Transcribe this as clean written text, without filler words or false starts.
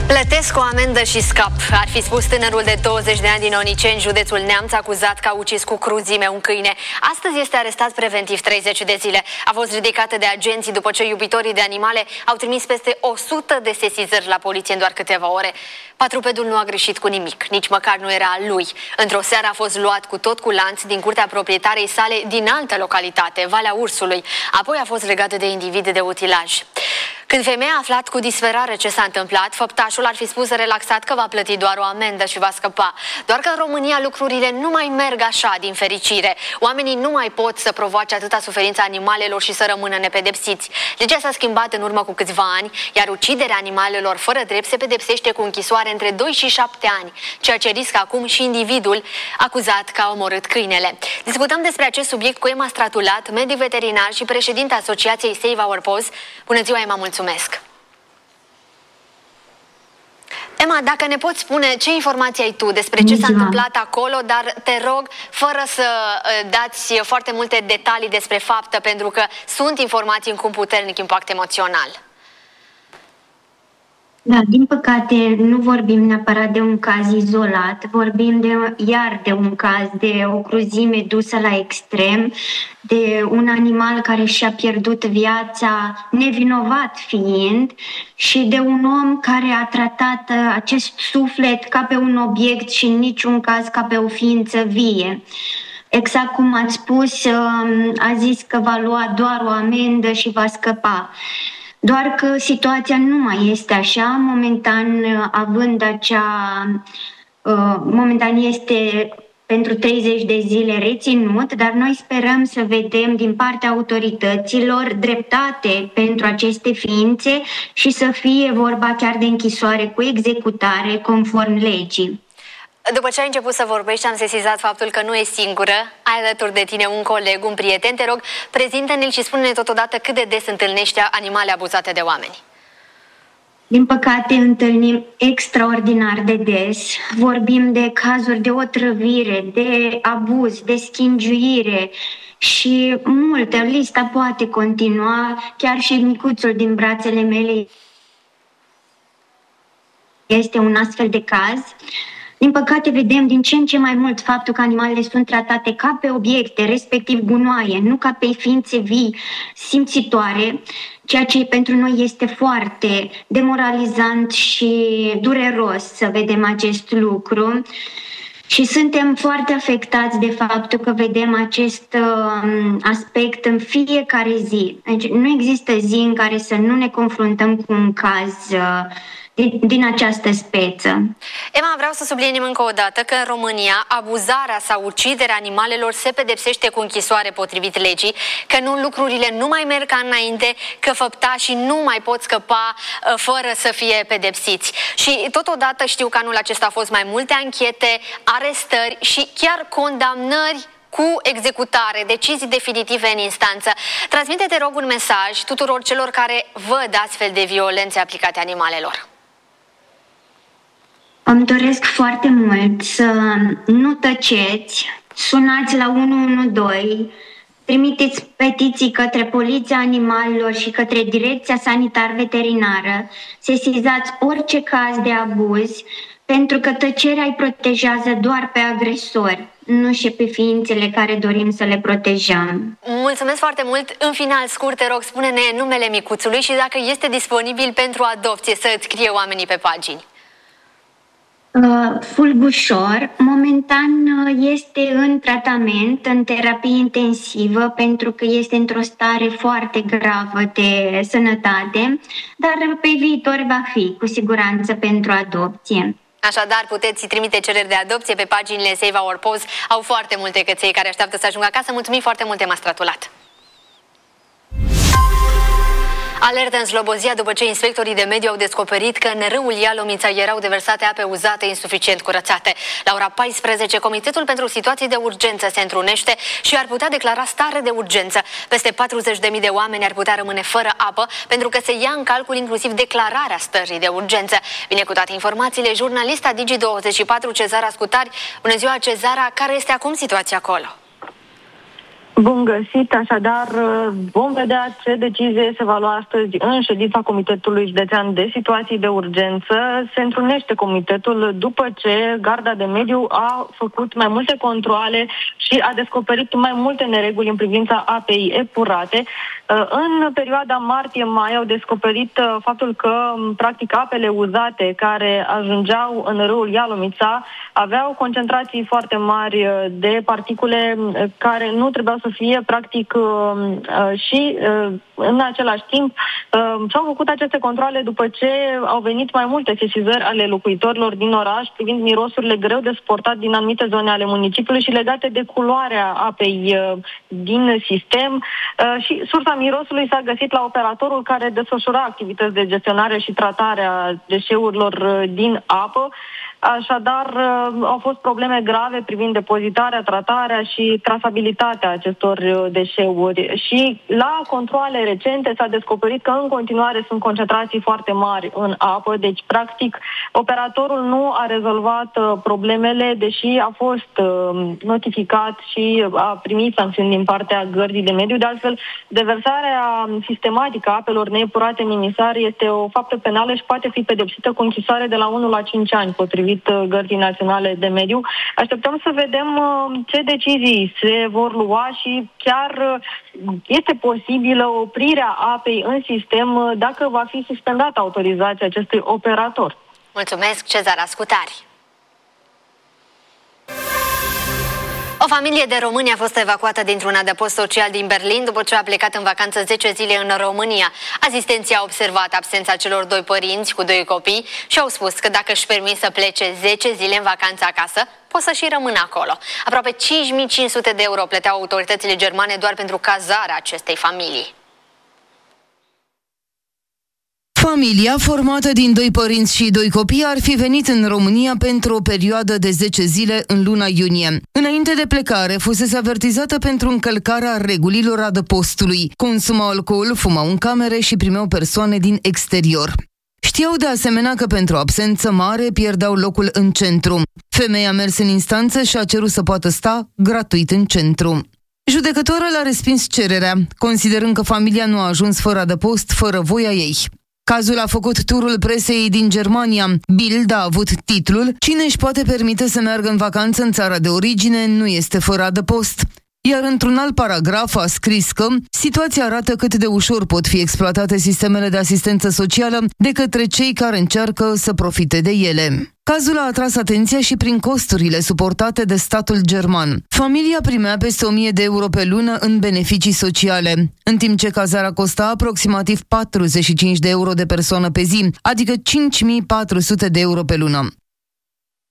Plătesc o amendă și scap. Ar fi spus tânărul de 20 de ani din Oniceni, județul Neamț, acuzat că a ucis cu cruzime un câine. Astăzi este arestat preventiv 30 de zile. A fost ridicată de agenții după ce iubitorii de animale au trimis peste 100 de sesizări la poliție în doar câteva ore. Patrupedul nu a greșit cu nimic, nici măcar nu era al lui. Într-o seară a fost luat cu tot cu lanț din curtea proprietarei sale din altă localitate, Valea Ursului. Apoi a fost legat de individ de utilaj. Când femeia a aflat cu disperare ce s-a întâmplat, făptașul ar fi spus relaxat că va plăti doar o amendă și va scăpa. Doar că în România lucrurile nu mai merg așa, din fericire. Oamenii nu mai pot să provoace atâta suferință animalelor și să rămână nepedepsiți. Legea s-a schimbat în urmă cu câțiva ani, iar uciderea animalelor fără drept se pedepsește cu închisoare între 2 și 7 ani, ceea ce riscă acum și individul acuzat că a omorât câinele. Discutăm despre acest subiect cu Emma Stratulat, medic veterinar și președinta Asociației Save Our Paws. Bună ziua, Emma, mulțumesc! Emma, dacă ne poți spune ce informații ai tu despre ce s-a întâmplat acolo, dar te rog, fără să dați foarte multe detalii despre faptă, pentru că sunt informații cu un puternic impact emoțional. Da, din păcate nu vorbim neapărat de un caz izolat, vorbim de un caz de o cruzime dusă la extrem, de un animal care și-a pierdut viața nevinovat fiind și de un om care a tratat acest suflet ca pe un obiect și în niciun caz ca pe o ființă vie. Exact cum ați spus, a zis că va lua doar o amendă și va scăpa. Doar că situația nu mai este așa, momentan este pentru 30 de zile reținut, dar noi sperăm să vedem din partea autorităților dreptate pentru aceste ființe și să fie vorba chiar de închisoare cu executare conform legii. După ce ai început să vorbești, am sesizat faptul că nu e singură. Ai alături de tine un coleg, un prieten. Te rog, prezintă-ne-l și spune-ne totodată cât de des întâlnești animale abuzate de oameni. Din păcate, întâlnim extraordinar de des. Vorbim de cazuri de otrăvire, de abuz, de schingiuire și multă. Lista poate continua. Chiar și micuțul din brațele mele este un astfel de caz. Din păcate, vedem din ce în ce mai mult faptul că animalele sunt tratate ca pe obiecte, respectiv gunoaie, nu ca pe ființe vii, simțitoare, ceea ce pentru noi este foarte demoralizant și dureros să vedem acest lucru. Și suntem foarte afectați de faptul că vedem acest aspect în fiecare zi. Deci nu există zi în care să nu ne confruntăm cu un caz din această speță. Emma, vreau să subliniem încă o dată că în România abuzarea sau uciderea animalelor se pedepsește cu închisoare potrivit legii, că lucrurile nu mai merg ca înainte, că făptașii nu mai pot scăpa fără să fie pedepsiți. Și totodată știu că anul acesta au fost mai multe anchete, arestări și chiar condamnări cu executare, decizii definitive în instanță. Transmite, te rog, un mesaj tuturor celor care văd astfel de violențe aplicate animalelor. Îmi doresc foarte mult să nu tăceți, sunați la 112, trimiteți petiții către Poliția Animalelor și către Direcția Sanitar-Veterinară, sesizați orice caz de abuz, pentru că tăcerea îi protejează doar pe agresori, nu și pe ființele care dorim să le protejăm. Mulțumesc foarte mult. În final, scurt, te rog, spune-ne numele micuțului și dacă este disponibil pentru adopție, să îți scrie oamenii pe pagini. Fulgușor, momentan este în tratament, în terapie intensivă, pentru că este într-o stare foarte gravă de sănătate, dar pe viitor va fi cu siguranță pentru adopție. Așadar, puteți trimite cereri de adopție pe paginile Save Our Paws. Au foarte multe căței care așteaptă să ajungă acasă. Mulțumim foarte mult, Emma Stratulat. Alertă în Slobozia după ce inspectorii de mediu au descoperit că în râul Ialomița erau deversate ape uzate insuficient curățate. La ora 14, Comitetul pentru Situații de Urgență se întrunește și ar putea declara stare de urgență. Peste 40.000 de oameni ar putea rămâne fără apă pentru că se ia în calcul inclusiv declararea stării de urgență. Bine, cu toate informațiile, jurnalista Digi24 Cezara Scutari. Bună ziua, Cezara, care este acum situația acolo? Bun găsit, așadar vom vedea ce decizie se va lua astăzi în ședința Comitetului Județean de Situații de Urgență. Se întrunește comitetul după ce Garda de Mediu a făcut mai multe controale și a descoperit mai multe nereguli în privința apei epurate. În perioada martie-mai au descoperit faptul că, practic, apele uzate care ajungeau în râul Ialomița aveau concentrații foarte mari de particule care nu trebuiau să fie, practic, și în același timp și-au făcut aceste controale după ce au venit mai multe sesizări ale locuitorilor din oraș privind mirosurile greu de suportat din anumite zone ale municipiului și legate de culoarea apei din sistem și sursa mirosului s-a găsit la operatorul care desfășura activități de gestionare și tratare a deșeurilor din apă. Așadar, au fost probleme grave privind depozitarea, tratarea și trasabilitatea acestor deșeuri. Și la controale recente s-a descoperit că în continuare sunt concentrații foarte mari în apă, deci, practic, operatorul nu a rezolvat problemele, deși a fost notificat și a primit sancțiuni din partea Gărzii de Mediu. De altfel, deversarea sistematică a apelor neepurate în Minisar este o faptă penală și poate fi pedepsită cu închisoare de la 1 la 5 ani, potrivit Gărzii Naționale de Mediu. Așteptăm să vedem ce decizii se vor lua și chiar este posibilă oprirea apei în sistem dacă va fi suspendată autorizația acestui operator. Mulțumesc, Cezar Ascutari. O familie de români a fost evacuată dintr-un adăpost social din Berlin după ce a plecat în vacanță 10 zile în România. Asistenții au observat absența celor doi părinți cu doi copii și au spus că dacă își permit să plece 10 zile în vacanță acasă, pot să și rămână acolo. Aproape 5.500 de euro plăteau autoritățile germane doar pentru cazarea acestei familii. Familia, formată din doi părinți și doi copii, ar fi venit în România pentru o perioadă de 10 zile în luna iunie. Înainte de plecare, fusese avertizată pentru încălcarea regulilor adăpostului. Consumau alcool, fumau în camere și primeau persoane din exterior. Știau de asemenea că pentru absență mare pierdeau locul în centru. Femeia a mers în instanță și a cerut să poată sta gratuit în centru. Judecătorul a respins cererea, considerând că familia nu a ajuns fără adăpost, fără voia ei. Cazul a făcut turul presei din Germania. Bild a avut titlul "Cine își poate permite să meargă în vacanță în țara de origine nu este fără adăpost". Iar într-un alt paragraf a scris că situația arată cât de ușor pot fi exploatate sistemele de asistență socială de către cei care încearcă să profite de ele. Cazul a atras atenția și prin costurile suportate de statul german. Familia primea peste 1.000 de euro pe lună în beneficii sociale, în timp ce cazarea costa aproximativ 45 de euro de persoană pe zi, adică 5.400 de euro pe lună.